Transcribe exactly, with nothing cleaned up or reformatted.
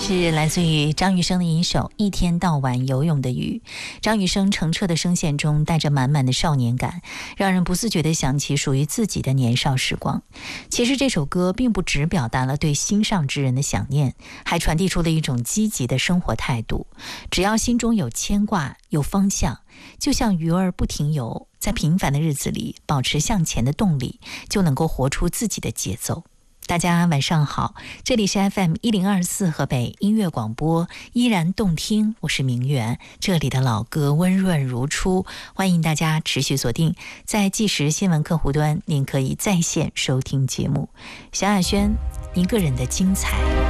是来自于张雨生的一首《一天到晚游泳的鱼》。张雨生澄澈的声线中带着满满的少年感，让人不自觉地想起属于自己的年少时光。其实这首歌并不只表达了对心上之人的想念，还传递出了一种积极的生活态度。只要心中有牵挂，有方向，就像鱼儿不停游，在平凡的日子里保持向前的动力，就能够活出自己的节奏。大家晚上好，这里是 F M 一零二四河北音乐广播，依然动听，我是明媛，这里的老歌温润如初，欢迎大家持续锁定在即时新闻客户端，您可以在线收听节目。萧亚轩一个人的精彩。